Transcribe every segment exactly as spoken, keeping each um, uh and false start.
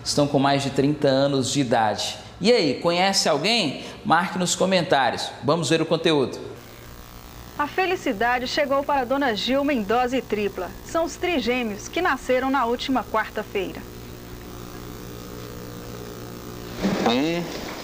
estão com mais de trinta anos de idade. E aí, conhece alguém? Marque nos comentários. Vamos ver o conteúdo. A felicidade chegou para a dona Gilma em dose tripla. São os trigêmeos que nasceram na última quarta-feira. Um,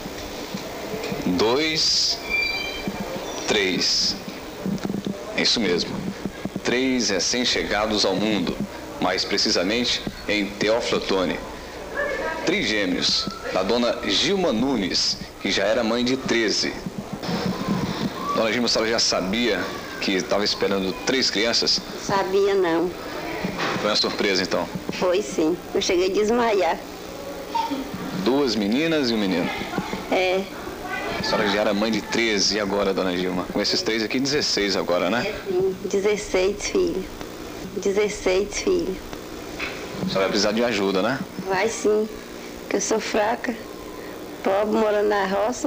dois, três. É isso mesmo. Três recém-chegados ao mundo, mais precisamente em Teófilo Otoni. Trigêmeos, da dona Gilma Nunes, que já era mãe de treze. Dona Gilma, a senhora já sabia que estava esperando três crianças? Sabia não. Foi uma surpresa então? Foi sim, eu cheguei a desmaiar. Duas meninas e um menino? É. A senhora já era mãe de treze, e agora, dona Gilma? Com esses três aqui, dezesseis agora, né? É sim, dezesseis filhos. dezesseis filhos. A senhora vai precisar de ajuda, né? Vai sim, que eu sou fraca, pobre, morando na roça.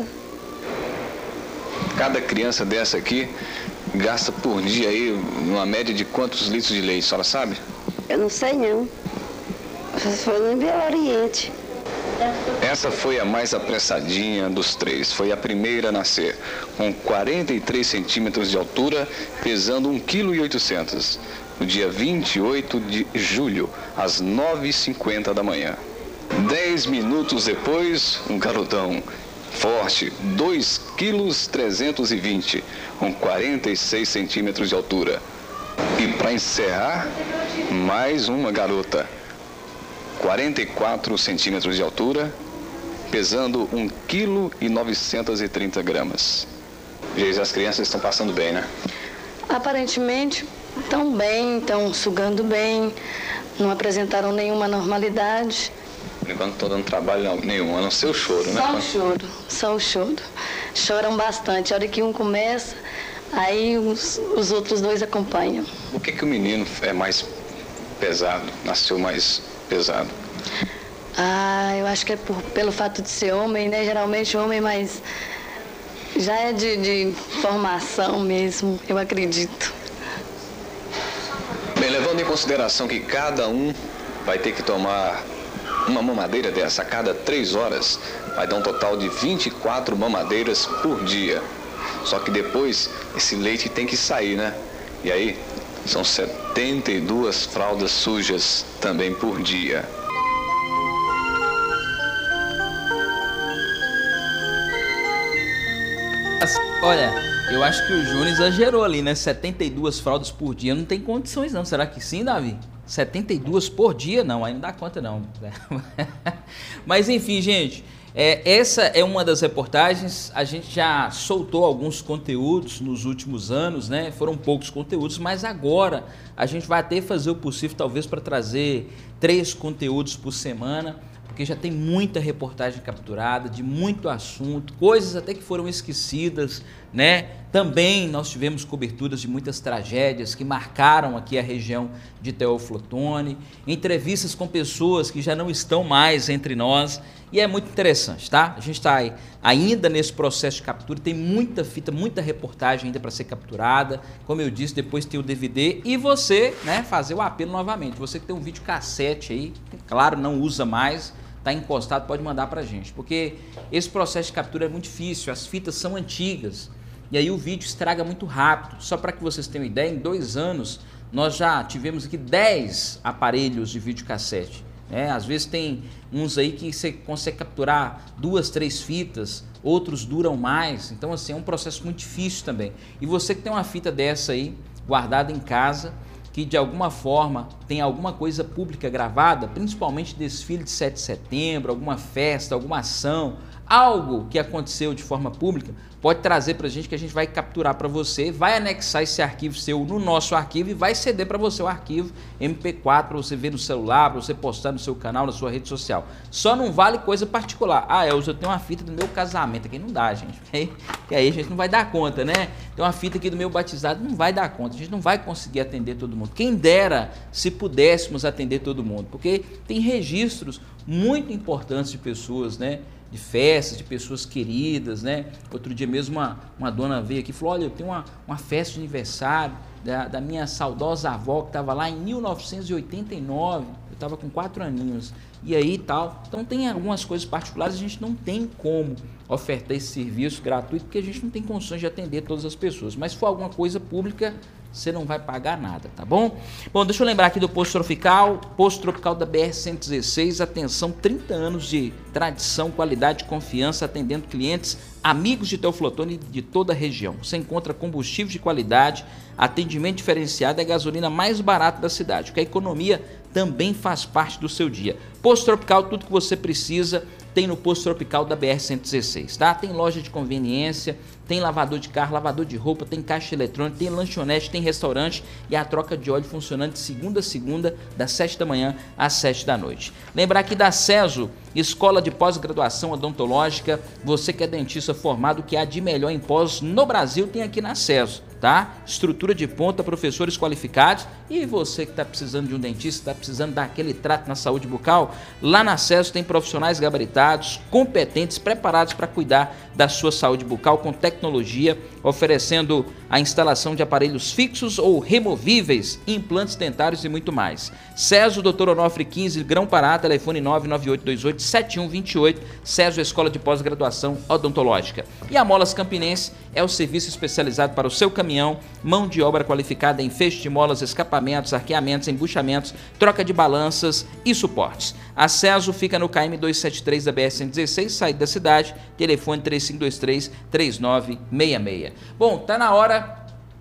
Cada criança dessa aqui gasta por dia aí uma média de quantos litros de leite, a senhora sabe? Eu não sei não. Só se for no Belo Oriente. Essa foi a mais apressadinha dos três. Foi a primeira a nascer, com quarenta e três centímetros de altura, pesando um vírgula oitocentos quilos, no dia vinte e oito de julho, às nove e cinquenta da manhã. Dez minutos depois, um garotão forte, dois vírgula trezentos e vinte quilos, com quarenta e seis centímetros de altura. E para encerrar, mais uma garota, quarenta e quatro centímetros de altura, pesando um vírgula novecentos e trinta gramas. Geise, as crianças estão passando bem, né? Aparentemente estão bem, estão sugando bem, não apresentaram nenhuma anormalidade. Por enquanto não estão dando trabalho nenhum, a não ser o choro, né? Só o choro, só o choro. Choram bastante. A hora que um começa, aí os, os outros dois acompanham. Por que que o menino é mais pesado, nasceu mais pesado? Ah, eu acho que é por, pelo fato de ser homem, né? Geralmente homem, mas já é de, de formação mesmo, eu acredito. Bem, levando em consideração que cada um vai ter que tomar uma mamadeira dessa a cada três horas, vai dar um total de vinte e quatro mamadeiras por dia. Só que depois esse leite tem que sair, né? E aí são setenta e duas fraldas sujas também por dia. Olha, eu acho que o Júnior exagerou ali, né? setenta e duas fraldas por dia não tem condições não. Será que sim, Davi? setenta e duas por dia? Não, aí não dá conta não. Mas enfim, gente, é, essa é uma das reportagens. A gente já soltou alguns conteúdos nos últimos anos, né? Foram poucos conteúdos, mas agora a gente vai até fazer o possível talvez para trazer três conteúdos por semana, porque já tem muita reportagem capturada, de muito assunto, coisas até que foram esquecidas, né? Também nós tivemos coberturas de muitas tragédias que marcaram aqui a região de Teófilo Otoni, entrevistas com pessoas que já não estão mais entre nós, e é muito interessante, tá? A gente está ainda nesse processo de captura, tem muita fita, muita reportagem ainda para ser capturada. Como eu disse, depois tem o D V D e você, né, fazer o apelo novamente. Você que tem um vídeo cassete aí, claro, não usa mais, está encostado, pode mandar para a gente, porque esse processo de captura é muito difícil, as fitas são antigas, e aí o vídeo estraga muito rápido. Só para que vocês tenham ideia, em dois anos nós já tivemos aqui dez aparelhos de videocassete, né? Às vezes tem uns aí que você consegue capturar duas, três fitas, outros duram mais, então assim, é um processo muito difícil também. E você que tem uma fita dessa aí, guardada em casa, que de alguma forma tem alguma coisa pública gravada, principalmente desfile de sete de setembro, alguma festa, alguma ação, algo que aconteceu de forma pública, pode trazer para a gente que a gente vai capturar para você, vai anexar esse arquivo seu no nosso arquivo e vai ceder para você o arquivo M P quatro para você ver no celular, para você postar no seu canal, na sua rede social. Só não vale coisa particular. Ah, eu tenho uma fita do meu casamento aqui, não dá, gente. E aí a gente não vai dar conta, né? Tem uma fita aqui do meu batizado, não vai dar conta. A gente não vai conseguir atender todo mundo. Quem dera se pudéssemos atender todo mundo, porque tem registros muito importantes de pessoas, né? De festas, de pessoas queridas, né? Outro dia mesmo uma, uma dona veio aqui e falou, olha, eu tenho uma, uma festa de aniversário da, da minha saudosa avó que estava lá em mil novecentos e oitenta e nove. estava com quatro aninhos, e aí tal. Então tem algumas coisas particulares, a gente não tem como ofertar esse serviço gratuito, porque a gente não tem condições de atender todas as pessoas. Mas se for alguma coisa pública, você não vai pagar nada, tá bom? Bom, deixa eu lembrar aqui do Posto Tropical, Posto Tropical da B R cento e dezesseis, atenção, trinta anos de tradição, qualidade e confiança, atendendo clientes, amigos de Teoflotone de toda a região. Você encontra combustível de qualidade, atendimento diferenciado e a gasolina mais barata da cidade, porque a economia também faz parte do seu dia. Posto Tropical, tudo que você precisa tem no Posto Tropical da B R cento e dezesseis, tá? Tem loja de conveniência, tem lavador de carro, lavador de roupa, tem caixa eletrônica, tem lanchonete, tem restaurante e a troca de óleo funcionando de segunda a segunda, das sete da manhã às sete da noite. Lembrar aqui da CESO, Escola de Pós-Graduação Odontológica, você que é dentista formado, que há de melhor em pós no Brasil, tem aqui na CESO, tá? Estrutura de ponta, professores qualificados, e você que está precisando de um dentista, está precisando dar aquele trato na saúde bucal, lá na CESO tem profissionais gabaritados, competentes, preparados para cuidar da sua saúde bucal com tecnologia, oferecendo a instalação de aparelhos fixos ou removíveis, implantes dentários e muito mais. CESO, doutor Onofre quinze, Grão-Pará, telefone nove nove oito dois oito sete um dois oito, CESO, Escola de Pós-Graduação Odontológica. E a Molas Campinense é o serviço especializado para o seu caminhão, mão de obra qualificada em fecho de molas, escapamentos, arqueamentos, embuchamentos, troca de balanças e suportes. A CESO fica no K M duzentos e setenta e três da B R cento e dezesseis, saída da cidade, telefone três cinco dois três, três nove seis seis. Bom, tá na hora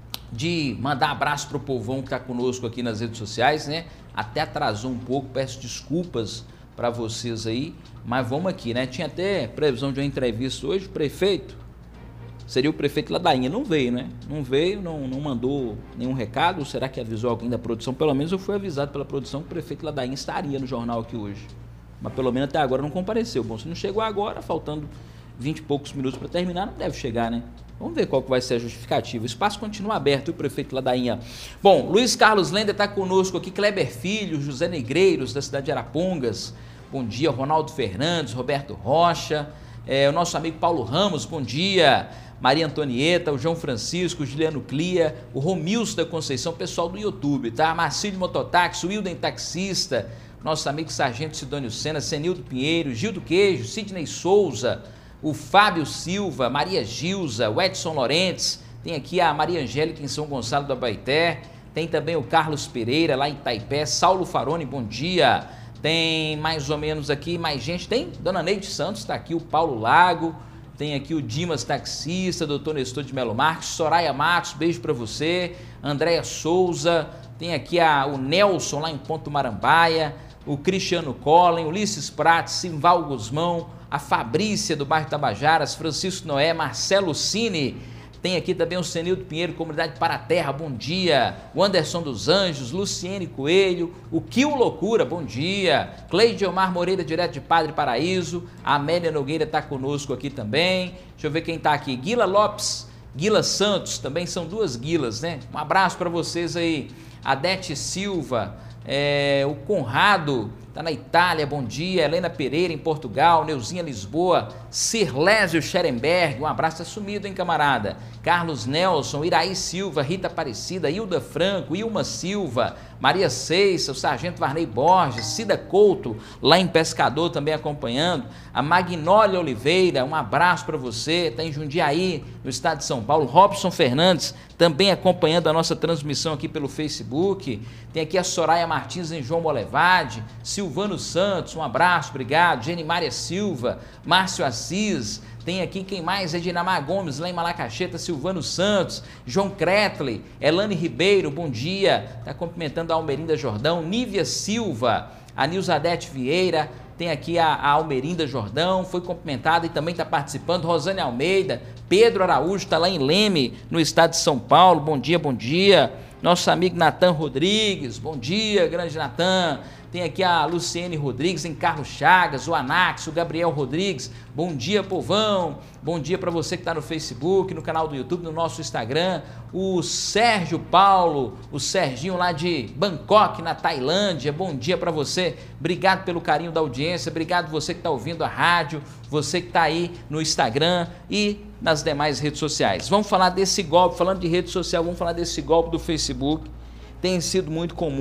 de mandar abraço pro povão que tá conosco aqui nas redes sociais, né? Até atrasou um pouco, peço desculpas para vocês aí, mas vamos aqui, né? Tinha até previsão de uma entrevista hoje, o prefeito, seria o prefeito Ladainha, não veio, né? Não veio, não, não mandou nenhum recado, será que avisou alguém da produção? Pelo menos eu fui avisado pela produção que o prefeito Ladainha estaria no jornal aqui hoje, mas pelo menos até agora não compareceu. Bom, se não chegou agora, faltando vinte e poucos minutos para terminar, não deve chegar, né? Vamos ver qual que vai ser a justificativa. O espaço continua aberto, o prefeito Ladainha. Bom, Luiz Carlos Lender está conosco aqui, Kleber Filho, José Negreiros, da cidade de Arapongas. Bom dia, Ronaldo Fernandes, Roberto Rocha, é, o nosso amigo Paulo Ramos, bom dia. Maria Antonieta, o João Francisco, o Juliano Clia, o Romilson da Conceição, pessoal do YouTube, tá? Marcílio Mototáxi, o Wilden Taxista, nosso amigo Sargento Sidônio Sena, Senildo Pinheiro, Gil do Queijo, Sidney Souza, o Fábio Silva, Maria Gilza, o Edson Lorentes, tem aqui a Maria Angélica em São Gonçalo do Abaeté, tem também o Carlos Pereira lá em Itaipé, Saulo Faroni, bom dia, tem mais ou menos aqui mais gente, tem Dona Neide Santos, está aqui o Paulo Lago, tem aqui o Dimas Taxista, doutor Nestor de Melo Marques, Soraya Matos, beijo para você, Andréia Souza, tem aqui a, o Nelson lá em Ponto Marambaia, o Cristiano Collen, Ulisses Prates, Simval Guzmão, a Fabrícia do bairro Tabajaras, Francisco Noé, Marcelo Cine, tem aqui também o Senildo Pinheiro, Comunidade Para a Terra, bom dia, o Anderson dos Anjos, Luciene Coelho, o Kio Loucura, bom dia, Cleide Omar Moreira, direto de Padre Paraíso, a Amélia Nogueira está conosco aqui também, deixa eu ver quem está aqui, Guila Lopes, Guila Santos, também são duas Guilas, né? Um abraço para vocês aí, Adete Silva, é, o Conrado, está na Itália, bom dia, Helena Pereira em Portugal, Neuzinha Lisboa, Sirlésio Scherenberg, um abraço, tá sumido, hein, camarada? Carlos Nelson, Iraí Silva, Rita Aparecida, Hilda Franco, Ilma Silva, Maria Seixa, o Sargento Varney Borges, Cida Couto, lá em Pescador também acompanhando, a Magnólia Oliveira, um abraço para você, está em Jundiaí, no estado de São Paulo, Robson Fernandes, também acompanhando a nossa transmissão aqui pelo Facebook, tem aqui a Soraya Martins em João Molevade, Silvano Santos, um abraço, obrigado, Jenny Maria Silva, Márcio Assis, tem aqui quem mais? Edinamar Gomes, lá em Malacacheta, Silvano Santos, João Kretley, Elane Ribeiro, bom dia, está cumprimentando a Almerinda Jordão, Nívia Silva, a Nilzadete Vieira, tem aqui a, a Almerinda Jordão, foi cumprimentada e também está participando, Rosane Almeida, Pedro Araújo, está lá em Leme, no estado de São Paulo, bom dia, bom dia, nosso amigo Natan Rodrigues, bom dia, grande Natan, tem aqui a Luciene Rodrigues, em Carlos Chagas, o Anax, o Gabriel Rodrigues, bom dia, povão, bom dia para você que está no Facebook, no canal do YouTube, no nosso Instagram, o Sérgio Paulo, o Serginho lá de Bangkok, na Tailândia, bom dia para você, obrigado pelo carinho da audiência, obrigado você que está ouvindo a rádio, você que está aí no Instagram e nas demais redes sociais. Vamos falar desse golpe, falando de rede social, vamos falar desse golpe do Facebook, tem sido muito comum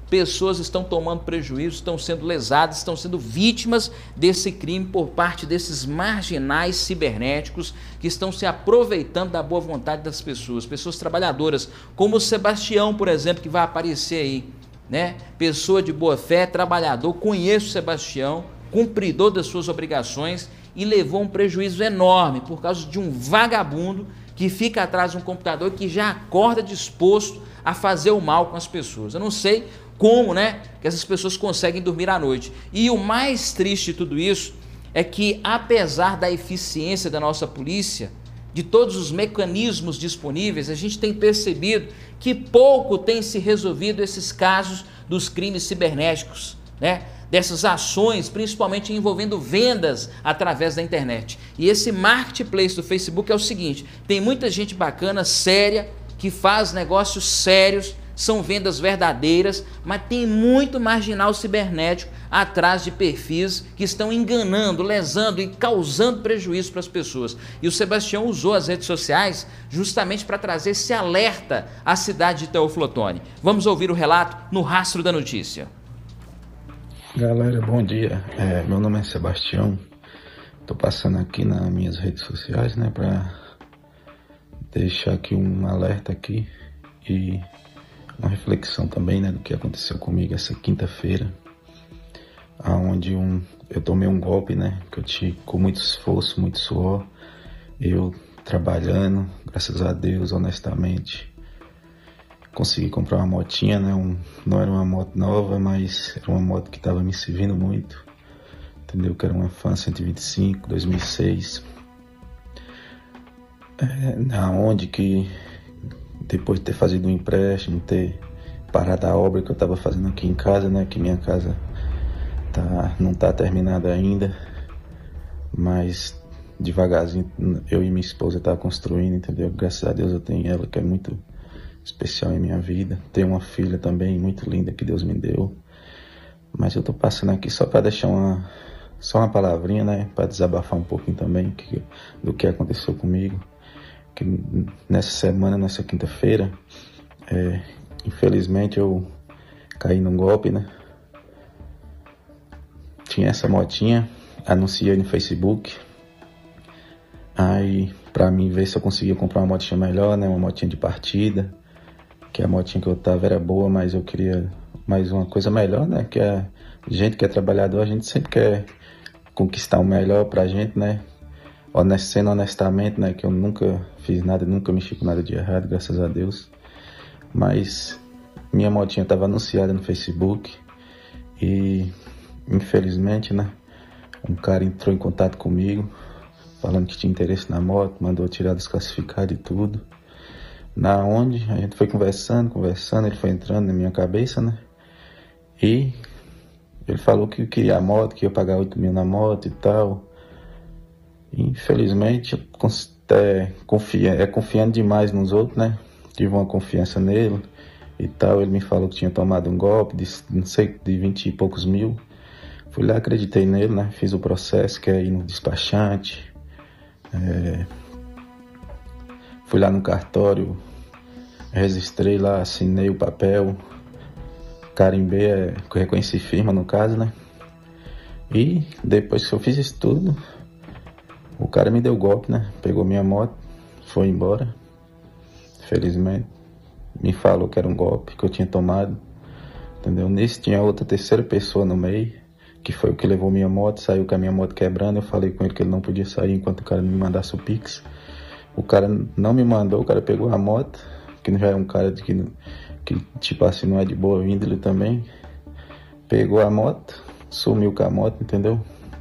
pessoas estão tomando prejuízo, estão sendo lesadas, estão sendo vítimas desse crime por parte desses marginais cibernéticos que estão se aproveitando da boa vontade das pessoas, pessoas trabalhadoras, como o Sebastião, por exemplo, que vai aparecer aí, né? Pessoa de boa fé, trabalhador, conheço o Sebastião, cumpridor das suas obrigações e levou um prejuízo enorme por causa de um vagabundo que fica atrás de um computador que já acorda disposto a fazer o mal com as pessoas. Eu não sei como, né, que essas pessoas conseguem dormir à noite. E o mais triste de tudo isso é que, apesar da eficiência da nossa polícia, de todos os mecanismos disponíveis, a gente tem percebido que pouco tem se resolvido esses casos dos crimes cibernéticos, né? Dessas ações, principalmente envolvendo vendas através da internet. E esse marketplace do Facebook é o seguinte: tem muita gente bacana, séria, que faz negócios sérios, são vendas verdadeiras, mas tem muito marginal cibernético atrás de perfis que estão enganando, lesando e causando prejuízo para as pessoas. E o Sebastião usou as redes sociais justamente para trazer esse alerta à cidade de Teófilo Otoni. Vamos ouvir o relato no Rastro da Notícia. Galera, bom dia. É, meu nome é Sebastião. Estou passando aqui nas minhas redes sociais, né, para deixar aqui um alerta aqui e uma reflexão também, né, do que aconteceu comigo essa quinta-feira, aonde um, eu tomei um golpe, né, que eu tive com muito esforço, muito suor, eu trabalhando, graças a Deus, honestamente, consegui comprar uma motinha, né? Um, não era uma moto nova, mas era uma moto que estava me servindo muito, entendeu? Que era uma Fan cento e vinte e cinco, dois mil e seis. É, na onde que, depois de ter fazido um empréstimo, ter parado a obra que eu estava fazendo aqui em casa, né? Que minha casa tá, não está terminada ainda, mas devagarzinho eu e minha esposa tá construindo, entendeu? Graças a Deus eu tenho ela, que é muito especial em minha vida. Tenho uma filha também muito linda que Deus me deu. Mas eu tô passando aqui só para deixar uma só uma palavrinha, né, para desabafar um pouquinho também que, do que aconteceu comigo. Que nessa semana, nessa quinta-feira, é, infelizmente eu caí num golpe, né? Tinha essa motinha, anunciei no Facebook. Aí, para mim ver se eu conseguia comprar uma motinha melhor, né, uma motinha de partida. Que a motinha que eu tava era boa, mas eu queria mais uma coisa melhor, né? Que a gente que é trabalhador, a gente sempre quer conquistar o melhor pra gente, né? Honest, sendo honestamente, né? Que eu nunca fiz nada, nunca mexi com nada de errado, graças a Deus. Mas minha motinha tava anunciada no Facebook e, infelizmente, né? Um cara entrou em contato comigo, falando que tinha interesse na moto, mandou tirar dos classificados e tudo. Na onde a gente foi conversando, conversando, ele foi entrando na minha cabeça, né? E ele falou que queria a moto, que ia pagar oito mil na moto e tal. E, infelizmente, é, confia, é confiando demais nos outros, né? Tive uma confiança nele e tal. Ele me falou que tinha tomado um golpe de, não sei, de vinte e poucos mil. Fui lá, acreditei nele, né? Fiz o processo, que é ir no despachante. É, fui lá no cartório, registrei lá, assinei o papel, carimbei, é, reconheci firma no caso, né? E depois que eu fiz isso tudo, o cara me deu golpe, né? Pegou minha moto, foi embora. Felizmente, me falou que era um golpe que eu tinha tomado, entendeu? Nesse tinha outra terceira pessoa no meio, que foi o que levou minha moto, saiu com a minha moto quebrando. Eu falei com ele que ele não podia sair enquanto o cara me mandasse o Pix. O cara não me mandou, o cara pegou a moto, que já é um cara de que, que tipo assim, não é de boa índole também. Pegou a moto, sumiu com a moto, entendeu?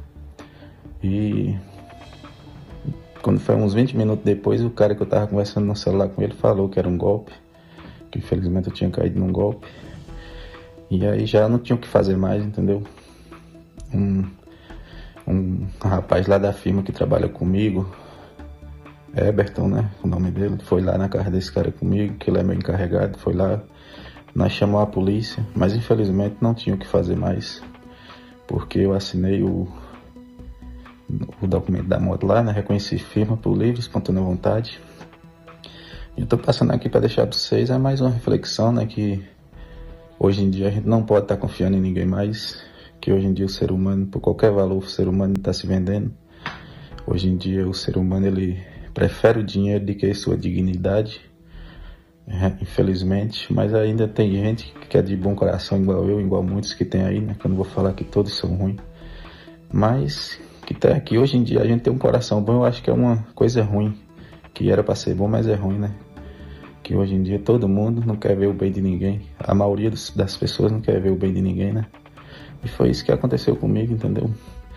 E quando foi uns vinte minutos depois, o cara que eu tava conversando no celular com ele falou que era um golpe, que infelizmente eu tinha caído num golpe. E aí já não tinha o que fazer mais, entendeu? Um, um rapaz lá da firma que trabalha comigo, Eberton, né, o nome dele, foi lá na casa desse cara comigo, que ele é meu encarregado, foi lá, nós chamamos a polícia, mas infelizmente não tinha o que fazer mais, porque eu assinei o, o documento da moto lá, né, reconheci firma por livre, espontânea vontade. E eu tô passando aqui para deixar para vocês, é mais uma reflexão, né, que, Hoje em dia a gente não pode estar confiando em ninguém mais, que hoje em dia o ser humano, por qualquer valor, o ser humano está se vendendo. Hoje em dia o ser humano ele prefere o dinheiro do que a sua dignidade, é, infelizmente, mas ainda tem gente que é de bom coração igual eu, igual muitos que tem aí, né? Que eu não vou falar que todos são ruins, mas que, tá, que hoje em dia a gente tem um coração bom, eu acho que é uma coisa ruim, que era para ser bom, mas é ruim, né? Que hoje em dia todo mundo não quer ver o bem de ninguém, a maioria dos, das pessoas não quer ver o bem de ninguém, né? E foi isso que aconteceu comigo, entendeu?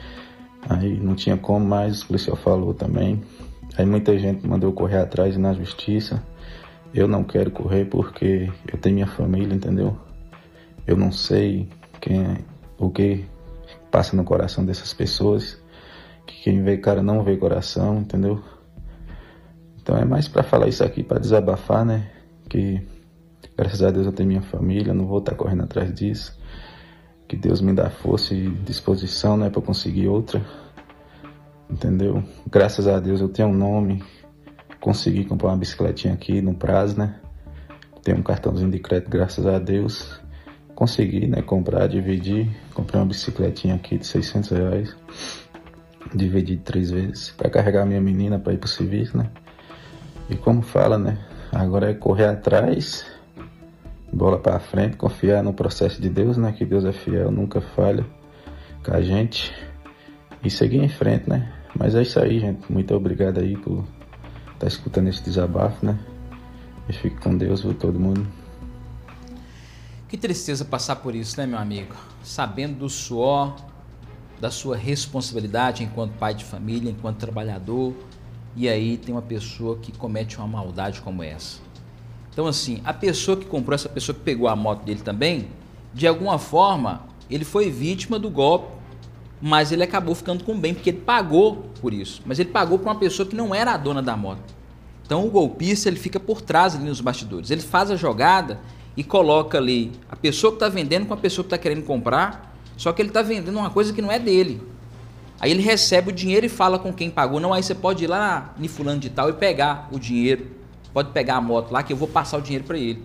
Aí não tinha como mais, o policial falou também. Aí muita gente mandou correr atrás na justiça. Eu não quero correr porque eu tenho minha família, entendeu? Eu não sei quem é, o que passa no coração dessas pessoas. Que quem vê cara não vê coração, entendeu? Então é mais pra falar isso aqui, pra desabafar, né? Que graças a Deus eu tenho minha família, não vou estar correndo atrás disso. Que Deus me dá força e disposição, né, para conseguir outra, entendeu? Graças a Deus eu tenho um nome, consegui comprar uma bicicletinha aqui no prazo, né? Tenho um cartãozinho de crédito, graças a Deus. Consegui, né, comprar, dividir, comprei uma bicicletinha aqui de seiscentos reais, dividi três vezes, para carregar minha menina para ir pro serviço, né? E como fala, né, agora é correr atrás, bola para frente, confiar no processo de Deus, né? Que Deus é fiel, nunca falha com a gente. E seguir em frente, né? Mas é isso aí, gente. Muito obrigado aí por estar escutando esse desabafo, né? E fique com Deus, viu, todo mundo. Que tristeza passar por isso, né, meu amigo? Sabendo do suor, da sua responsabilidade enquanto pai de família, enquanto trabalhador. E aí tem uma pessoa que comete uma maldade como essa. Então assim, a pessoa que comprou, essa pessoa que pegou a moto dele também, de alguma forma, ele foi vítima do golpe, mas ele acabou ficando com bem, porque ele pagou por isso. Mas ele pagou para uma pessoa que não era a dona da moto. Então o golpista, ele fica por trás ali nos bastidores. Ele faz a jogada e coloca ali a pessoa que está vendendo com a pessoa que está querendo comprar, só que ele está vendendo uma coisa que não é dele. Aí ele recebe o dinheiro e fala com quem pagou. Não, aí você pode ir lá em fulano de tal e pegar o dinheiro. Pode pegar a moto lá que eu vou passar o dinheiro para ele.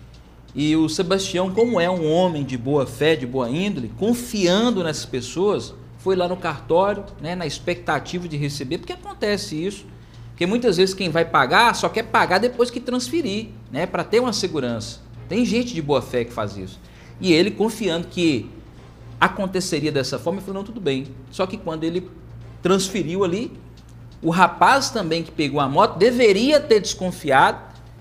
E o Sebastião, como é um homem de boa fé, de boa índole, confiando nessas pessoas, foi lá no cartório, né, na expectativa de receber, porque acontece isso. Porque muitas vezes quem vai pagar só quer pagar depois que transferir, né, para ter uma segurança. Tem gente de boa fé que faz isso. E ele, confiando que aconteceria dessa forma, ele falou, não, tudo bem. Só que quando ele transferiu ali, o rapaz também que pegou a moto deveria ter desconfiado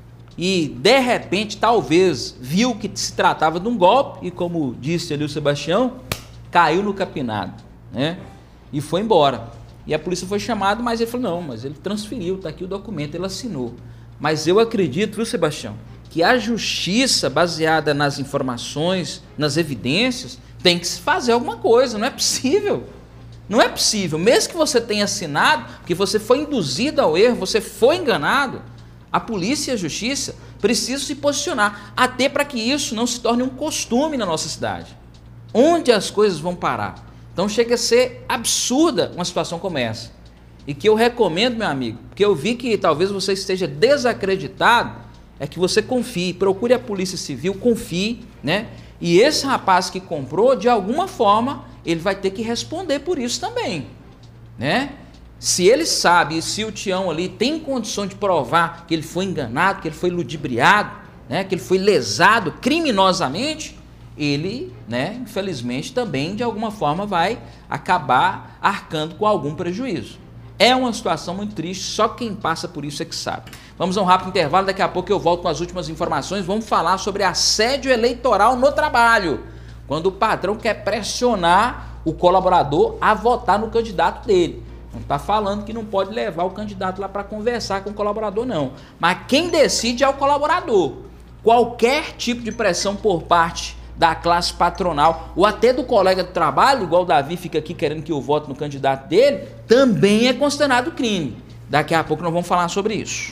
e, de repente, talvez viu que se tratava de um golpe e, como disse ali o Sebastião, caiu no capinado, né? E foi embora. E a polícia foi chamada, mas ele falou, não, mas ele transferiu, está aqui o documento, ele assinou. Mas eu acredito, viu, Sebastião, que a justiça, baseada nas informações, nas evidências, tem que se fazer alguma coisa, não é possível. Não é possível, mesmo que você tenha assinado, que você foi induzido ao erro, você foi enganado, a polícia e a justiça precisam se posicionar, até para que isso não se torne um costume na nossa cidade. Onde as coisas vão parar? Então chega a ser absurda uma situação como essa. E que eu recomendo, meu amigo, porque eu vi que talvez você esteja desacreditado, é que você confie, procure a Polícia Civil, confie, né? E esse rapaz que comprou, de alguma forma, ele vai ter que responder por isso também, né? Se ele sabe, se o Tião ali tem condição de provar que ele foi enganado, que ele foi ludibriado, né, que ele foi lesado criminosamente, ele, né, infelizmente, também, de alguma forma, vai acabar arcando com algum prejuízo. É uma situação muito triste, só quem passa por isso é que sabe. Vamos a um rápido intervalo, daqui a pouco eu volto com as últimas informações, vamos falar sobre assédio eleitoral no trabalho, quando o patrão quer pressionar o colaborador a votar no candidato dele. Não está falando que não pode levar o candidato lá para conversar com o colaborador, não. Mas quem decide é o colaborador. Qualquer tipo de pressão por parte da classe patronal ou até do colega de trabalho, igual o Davi fica aqui querendo que eu vote no candidato dele, também é considerado crime. Daqui a pouco nós vamos falar sobre isso.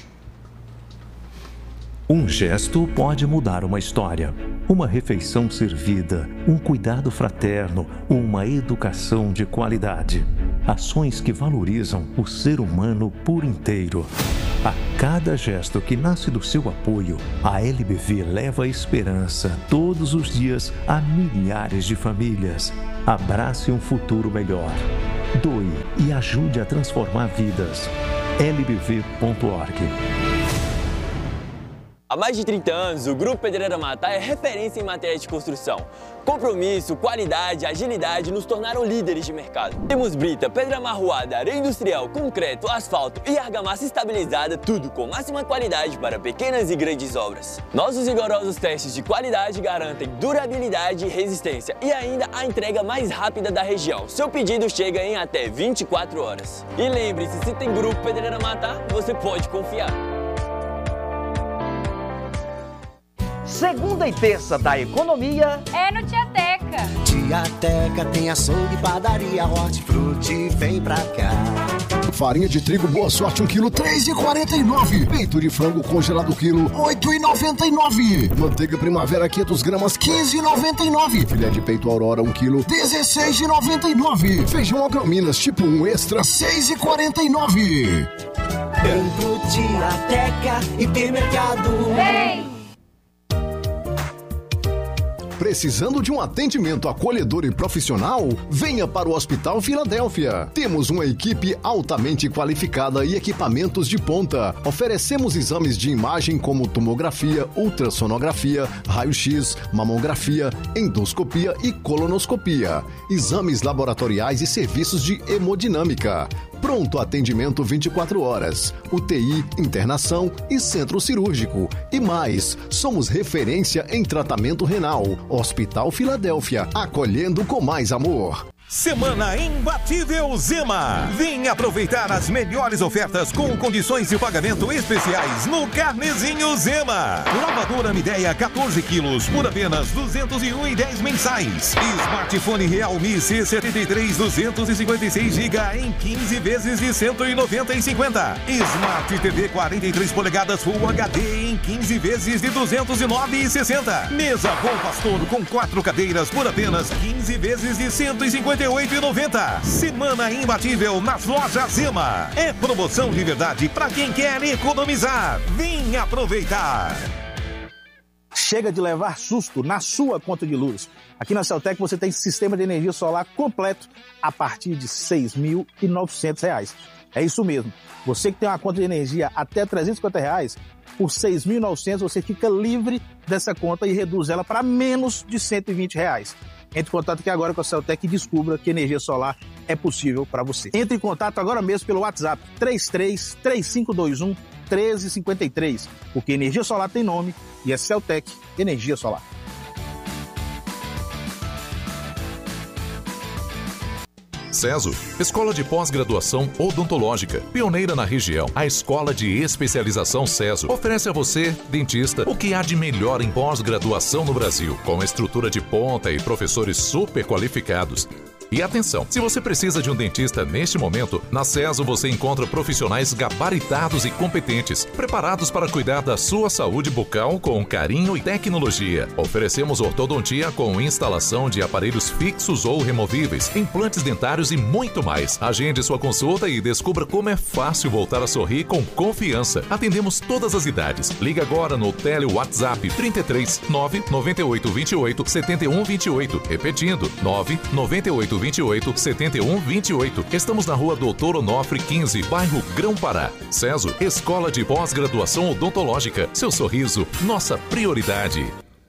Um gesto pode mudar uma história. Uma refeição servida, um cuidado fraterno, uma educação de qualidade. Ações que valorizam o ser humano por inteiro. A cada gesto que nasce do seu apoio, a L B V leva esperança todos os dias a milhares de famílias. Abrace um futuro melhor. Doe e ajude a transformar vidas. L B V ponto org. Há mais de trinta anos, o Grupo Pedreira Matá é referência em matéria de construção. Compromisso, qualidade, agilidade nos tornaram líderes de mercado. Temos brita, pedra amarroada, areia industrial, concreto, asfalto e argamassa estabilizada, tudo com máxima qualidade para pequenas e grandes obras. Nossos rigorosos testes de qualidade garantem durabilidade e resistência e ainda a entrega mais rápida da região. Seu pedido chega em até vinte e quatro horas. E lembre-se, se tem Grupo Pedreira Matá, você pode confiar. Segunda e terça da economia é no Tiateca. Tiateca tem açougue, padaria, hortifruti, vem pra cá. Farinha de trigo Boa Sorte um quilo, três reais e quarenta e nove centavos. Peito de frango congelado quilo, oito reais e noventa e nove centavos. Manteiga Primavera quinhentas gramas, quinze reais e noventa e nove centavos. Filé de peito Aurora um quilo, dezesseis reais e noventa e nove centavos. Feijão Agrominas tipo um extra, seis reais e quarenta e nove centavos. Vem pro Tiateca, hipermercado. Vem! Precisando de um atendimento acolhedor e profissional? Venha para o Hospital Filadélfia. Temos uma equipe altamente qualificada e equipamentos de ponta. Oferecemos exames de imagem como tomografia, ultrassonografia, raio-x, mamografia, endoscopia e colonoscopia. Exames laboratoriais e serviços de hemodinâmica. Pronto atendimento vinte e quatro horas, U T I, internação e centro cirúrgico. E mais, somos referência em tratamento renal. Hospital Filadélfia, acolhendo com mais amor. Semana Imbatível Zema. Vem aproveitar as melhores ofertas com condições de pagamento especiais no Carnezinho Zema. Lavadora Midea quatorze quilos por apenas duzentos e um reais e dez centavos mensais. Smartphone Realme C setenta e três duzentos e cinquenta e seis gigabytes em quinze vezes de cento e noventa e cinquenta. Smart T V quarenta e três polegadas Full H D em quinze vezes de duzentos e nove reais e sessenta centavos. Mesa Bom Pastor com quatro cadeiras por apenas quinze vezes de cento e cinquenta e oito reais e noventa centavos. Semana imbatível nas lojas Zema. É promoção de verdade para quem quer economizar. Vem aproveitar. Chega de levar susto na sua conta de luz. Aqui na Celtec você tem sistema de energia solar completo a partir de seis mil e novecentos reais. É isso mesmo. Você que tem uma conta de energia até trezentos e cinquenta reais, por seis mil e novecentos você fica livre dessa conta e reduz ela para menos de cento e vinte reais. Entre em contato aqui agora com a Celtec e descubra que energia solar é possível para você. Entre em contato agora mesmo pelo WhatsApp três três três cinco dois um um três cinco três, porque energia solar tem nome e é Celtec Energia Solar. CESO, Escola de Pós-Graduação Odontológica, pioneira na região. A Escola de Especialização CESO oferece a você, dentista, o que há de melhor em pós-graduação no Brasil, com estrutura de ponta e professores super qualificados. E atenção, se você precisa de um dentista neste momento, na CESO você encontra profissionais gabaritados e competentes, preparados para cuidar da sua saúde bucal com carinho e tecnologia. Oferecemos ortodontia com instalação de aparelhos fixos ou removíveis, implantes dentários e muito mais. Agende sua consulta e descubra como é fácil voltar a sorrir com confiança. Atendemos todas as idades. Liga agora no Tele WhatsApp trinta e três, nove nove oito dois oito, sete um dois oito. Repetindo, nove nove oito dois oito, sete um dois oito. Estamos na rua Doutor Onofre quinze, bairro Grão-Pará. CESO, Escola de Pós-Graduação Odontológica. Seu sorriso, nossa prioridade.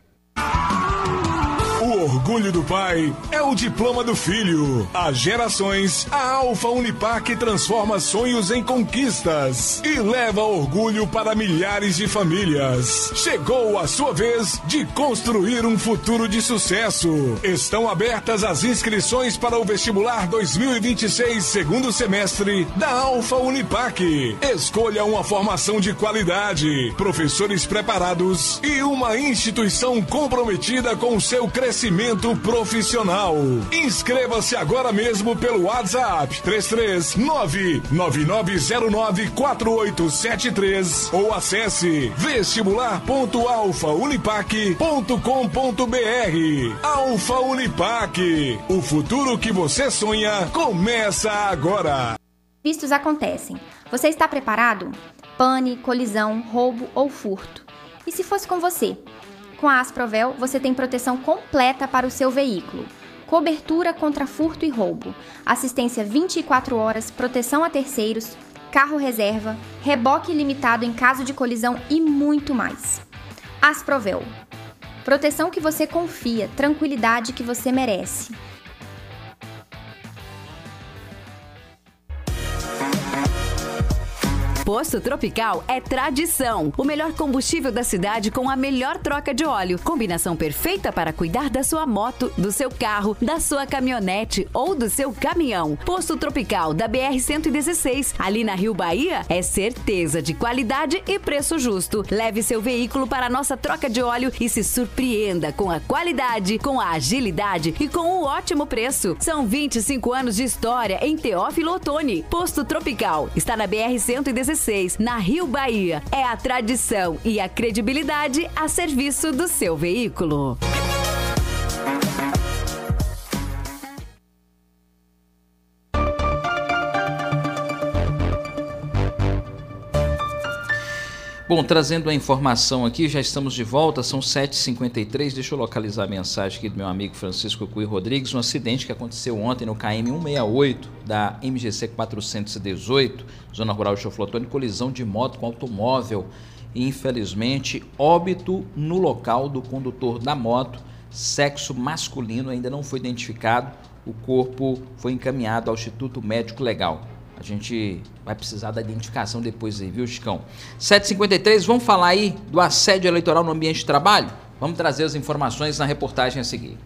O orgulho do pai é o diploma do filho. Há gerações, a Alfa Unipac transforma sonhos em conquistas e leva orgulho para milhares de famílias. Chegou a sua vez de construir um futuro de sucesso. Estão abertas as inscrições para o vestibular dois mil e vinte e seis, segundo semestre da Alfa Unipac. Escolha uma formação de qualidade, professores preparados e uma instituição comprometida com o seu crescimento treinamento profissional. Inscreva-se agora mesmo pelo WhatsApp três três nove nove nove zero nove quatro oito sete três ou acesse vestibular ponto alfa unipac ponto com ponto br. Alfa Unipac, o futuro que você sonha começa agora. Vistos acontecem. Você está preparado? Pane, colisão, roubo ou furto. E se fosse com você? Com a Asprovel, você tem proteção completa para o seu veículo. Cobertura contra furto e roubo, assistência vinte e quatro horas, proteção a terceiros, carro reserva, reboque ilimitado em caso de colisão e muito mais. Asprovel. Proteção que você confia, tranquilidade que você merece. Posto Tropical é tradição. O melhor combustível da cidade com a melhor troca de óleo. Combinação perfeita para cuidar da sua moto, do seu carro, da sua caminhonete ou do seu caminhão. Posto Tropical da B R cento e dezesseis, ali na Rio Bahia, é certeza de qualidade e preço justo. Leve seu veículo para a nossa troca de óleo e se surpreenda com a qualidade, com a agilidade e com o ótimo preço. São vinte e cinco anos de história em Teófilo Otoni. Posto Tropical está na B R cento e dezesseis. Na Rio Bahia. É a tradição e a credibilidade a serviço do seu veículo. Bom, trazendo a informação aqui, já estamos de volta, são sete e cinquenta e três, deixa eu localizar a mensagem aqui do meu amigo Francisco Cui Rodrigues, um acidente que aconteceu ontem no K M cento e sessenta e oito da M G C quatrocentos e dezoito, Zona Rural de Choflotone, colisão de moto com automóvel e infelizmente óbito no local do condutor da moto, sexo masculino, ainda não foi identificado, o corpo foi encaminhado ao Instituto Médico Legal. A gente vai precisar da identificação depois aí, viu, Chicão? sete e cinquenta e três, vamos falar aí do assédio eleitoral no ambiente de trabalho? Vamos trazer as informações na reportagem a seguir.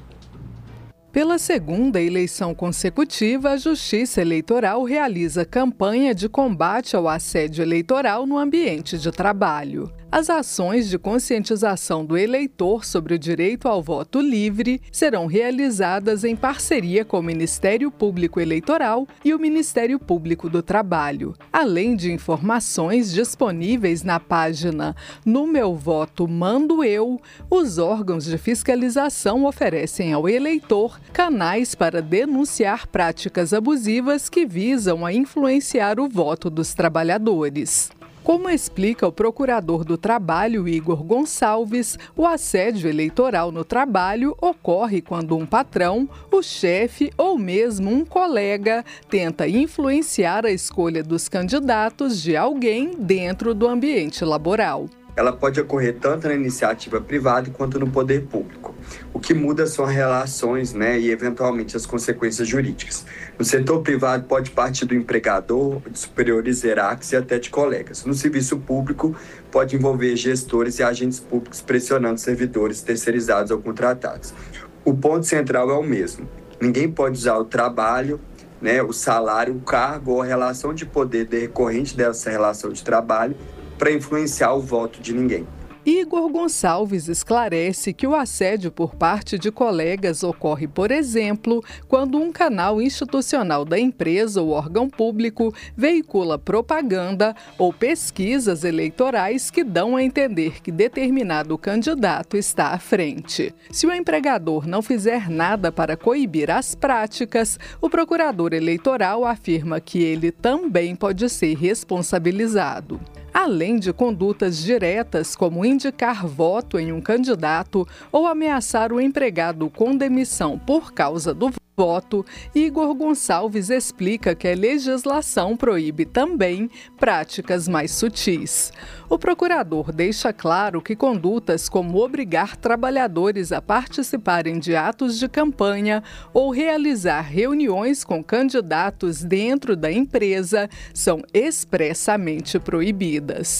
Pela segunda eleição consecutiva, a Justiça Eleitoral realiza campanha de combate ao assédio eleitoral no ambiente de trabalho. As ações de conscientização do eleitor sobre o direito ao voto livre serão realizadas em parceria com o Ministério Público Eleitoral e o Ministério Público do Trabalho, além de informações disponíveis na página No Meu Voto Mando Eu. Os órgãos de fiscalização oferecem ao eleitor canais para denunciar práticas abusivas que visam a influenciar o voto dos trabalhadores. Como explica o procurador do Trabalho, Igor Gonçalves, o assédio eleitoral no trabalho ocorre quando um patrão, o chefe ou mesmo um colega tenta influenciar a escolha dos candidatos de alguém dentro do ambiente laboral. Ela pode ocorrer tanto na iniciativa privada quanto no poder público. O que muda são as relações, né, e eventualmente as consequências jurídicas. No setor privado pode partir do empregador, de superiores hierárquicos e até de colegas. No serviço público pode envolver gestores e agentes públicos pressionando servidores terceirizados ou contratados. O ponto central é o mesmo. Ninguém pode usar o trabalho, né, o salário, o cargo ou a relação de poder decorrente dessa relação de trabalho para influenciar o voto de ninguém. Igor Gonçalves esclarece que o assédio por parte de colegas ocorre, por exemplo, quando um canal institucional da empresa ou órgão público veicula propaganda ou pesquisas eleitorais que dão a entender que determinado candidato está à frente. Se o empregador não fizer nada para coibir as práticas, o procurador eleitoral afirma que ele também pode ser responsabilizado. Além de condutas diretas, como indicar voto em um candidato ou ameaçar o empregado com demissão por causa do voto, Igor Gonçalves explica que a legislação proíbe também práticas mais sutis. O procurador deixa claro que condutas como obrigar trabalhadores a participarem de atos de campanha ou realizar reuniões com candidatos dentro da empresa são expressamente proibidas.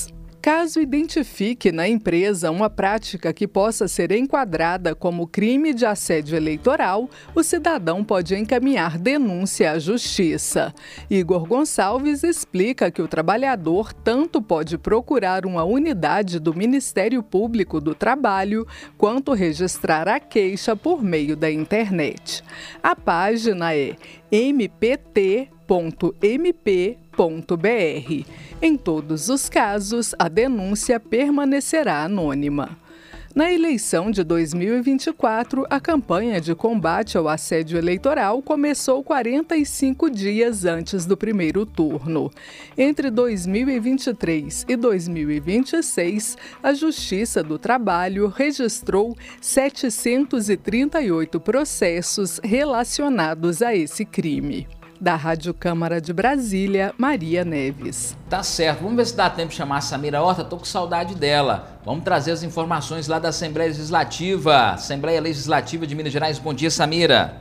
Caso identifique na empresa uma prática que possa ser enquadrada como crime de assédio eleitoral, o cidadão pode encaminhar denúncia à Justiça. Igor Gonçalves explica que o trabalhador tanto pode procurar uma unidade do Ministério Público do Trabalho, quanto registrar a queixa por meio da internet. A página é m p t ponto m p ponto b r. Em todos os casos, a denúncia permanecerá anônima. Na eleição de dois mil e vinte e quatro, a campanha de combate ao assédio eleitoral começou quarenta e cinco dias antes do primeiro turno. Entre dois mil e vinte e três e dois mil e vinte e seis, a Justiça do Trabalho registrou setecentos e trinta e oito processos relacionados a esse crime. Da Rádio Câmara de Brasília, Maria Neves. Tá certo, vamos ver se dá tempo de chamar a Samira Horta, tô com saudade dela. Vamos trazer as informações lá da Assembleia Legislativa. Assembleia Legislativa de Minas Gerais, bom dia, Samira.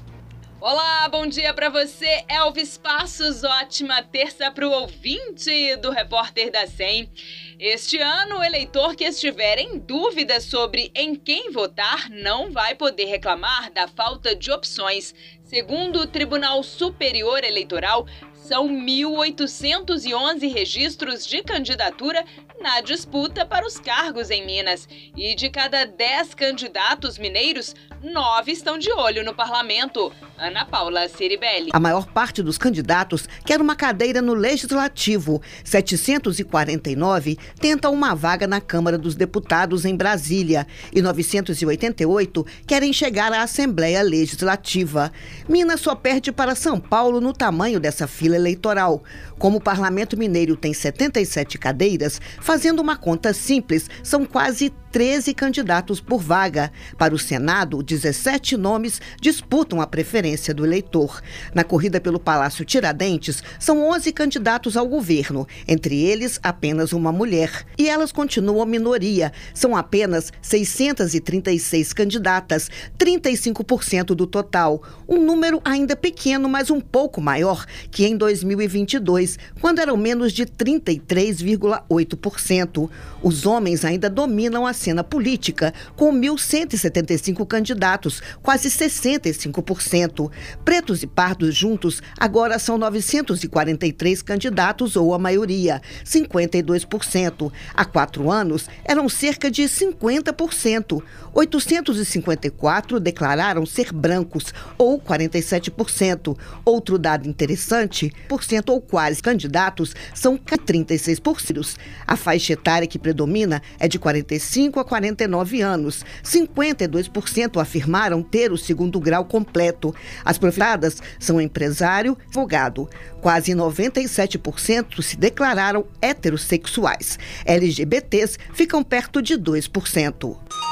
Olá, bom dia para você, Elvis Passos, ótima terça para o ouvinte do Repórter da S E M. Este ano, o eleitor que estiver em dúvida sobre em quem votar não vai poder reclamar da falta de opções. Segundo o Tribunal Superior Eleitoral, são mil oitocentos e onze registros de candidatura na disputa para os cargos em Minas. E de cada dez candidatos mineiros, nove estão de olho no parlamento. Ana Paula Ciribelli. A maior parte dos candidatos quer uma cadeira no Legislativo. setecentos e quarenta e nove tentam uma vaga na Câmara dos Deputados em Brasília. E novecentos e oitenta e oito querem chegar à Assembleia Legislativa. Minas só perde para São Paulo no tamanho dessa fila eleitoral. Como o Parlamento Mineiro tem setenta e sete cadeiras, fazendo uma conta simples, são quase treze candidatos por vaga. Para o Senado, dezessete nomes disputam a preferência do eleitor. Na corrida pelo Palácio Tiradentes, são onze candidatos ao governo, entre eles apenas uma mulher. E elas continuam minoria. São apenas seiscentos e trinta e seis candidatas, trinta e cinco por cento do total. Um número ainda pequeno, mas um pouco maior que em dois mil e vinte e dois, quando eram menos de trinta e três vírgula oito por cento. Os homens ainda dominam a cena política, com mil cento e setenta e cinco candidatos, quase sessenta e cinco por cento. Pretos e pardos juntos agora são novecentos e quarenta e três candidatos, ou a maioria, cinquenta e dois por cento. Há quatro anos eram cerca de cinquenta por cento. oitocentos e cinquenta e quatro declararam ser brancos, ou quarenta e sete por cento. Outro dado interessante, por cento ou quase candidatos são trinta e seis por cento. A faixa etária que predomina é de quarenta e cinco a quarenta e nove anos. cinquenta e dois por cento afirmaram ter o segundo grau completo. As professadas são empresário e advogado. Quase noventa e sete por cento se declararam heterossexuais. L G B Ts ficam perto de dois por cento.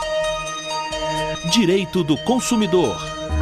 Direito do consumidor.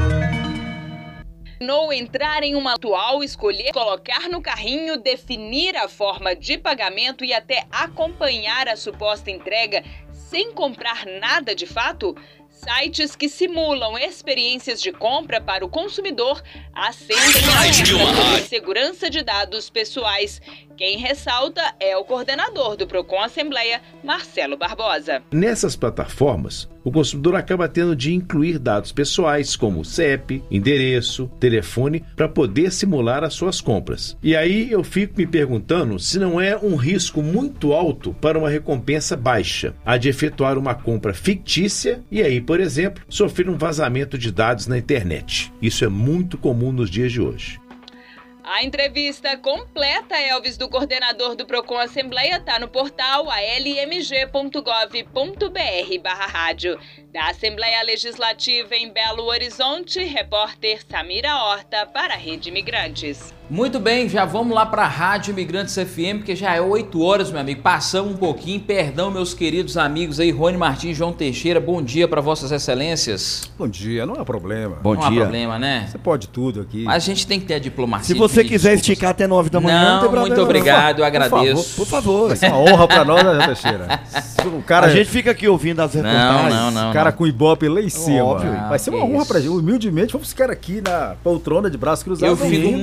Ou entrar em uma atual, escolher, colocar no carrinho, definir a forma de pagamento e até acompanhar a suposta entrega sem comprar nada de fato? Sites que simulam experiências de compra para o consumidor acendem alerta de segurança de dados pessoais. Quem ressalta é o coordenador do Procon Assembleia, Marcelo Barbosa. Nessas plataformas, o consumidor acaba tendo de incluir dados pessoais como C E P, endereço, telefone, para poder simular as suas compras. E aí eu fico me perguntando se não é um risco muito alto para uma recompensa baixa, a de efetuar uma compra fictícia e aí, por exemplo, sofrer um vazamento de dados na internet. Isso é muito comum nos dias de hoje. A entrevista completa, Elvis, do coordenador do Procon Assembleia está no portal a l m g ponto gov ponto b r barra rádio. Da Assembleia Legislativa em Belo Horizonte, repórter Samira Horta para a Rede Imigrantes. Muito bem, já vamos lá para a Rádio Imigrantes F M, porque já é oito horas, meu amigo. Passamos um pouquinho, perdão, meus queridos amigos aí, Rony Martins, João Teixeira, bom dia para vossas excelências. Bom dia, não há problema. Bom não dia. Não há problema, né? Você pode tudo aqui. Mas a gente tem que ter a diplomacia. Se você quiser desculpas. esticar até nove da manhã, não, não tem problema. Muito obrigado, eu Por favor, agradeço. por favor. Vai ser uma honra para nós, né, Teixeira? O cara, a gente fica aqui ouvindo as reportagens. Não, não, não. O cara não. com o Ibope lá em cima. Óbvio. Ah, vai ser uma honra isso. pra gente. Humildemente, vamos ficar aqui na poltrona de braços cruzados. Eu fico muito agradecido.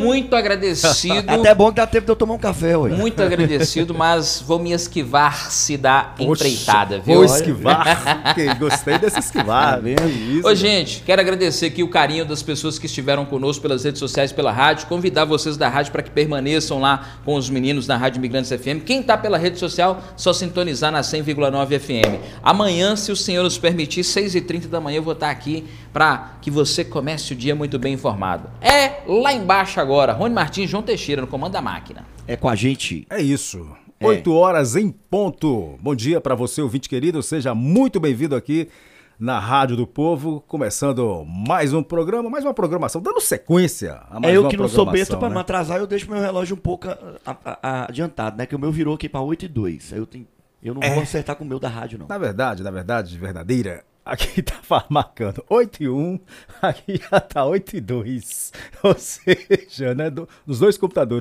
agradecido. Até bom que dá tempo de eu tomar um café, ué. Muito agradecido, mas vou me esquivar-se da empreitada, viu? Vou esquivar. Gostei desse esquivar. Isso, Ô, gente, quero agradecer aqui o carinho das pessoas que estiveram conosco pelas redes sociais, pela rádio. Convidar vocês da rádio para que permaneçam lá com os meninos na Rádio Imigrantes F M. Quem está pela rede social, só sintonizar na cem vírgula nove F M. Amanhã, se o Senhor nos permitir, seis e trinta da manhã, eu vou estar aqui para que você comece o dia muito bem informado. É lá embaixo agora, Rony Martins, João Teixeira, no comando da máquina. É com a gente. É isso. É. oito horas em ponto. Bom dia para você, ouvinte querido. Seja muito bem-vindo aqui na Rádio do Povo, começando mais um programa, mais uma programação, dando sequência a mais É eu uma que não sou besta, né? para me atrasar, eu deixo meu relógio um pouco a, a, a, adiantado, né? Que o meu virou aqui para oito e dois. Aí eu, tenho, eu não É. vou acertar com o meu da rádio, não. Na verdade, na verdade, verdadeira, aqui tá marcando oito e um, aqui já tá oito e dois. Ou seja, né, do, dos dois computadores.